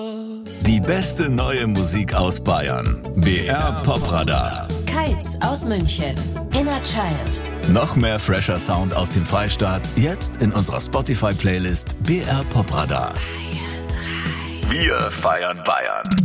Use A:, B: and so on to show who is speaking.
A: Die beste neue Musik aus Bayern. BR Popradar.
B: Kites aus München. Inner Child.
A: Noch mehr fresher Sound aus dem Freistaat. Jetzt in unserer Spotify-Playlist BR Popradar. Wir feiern Bayern.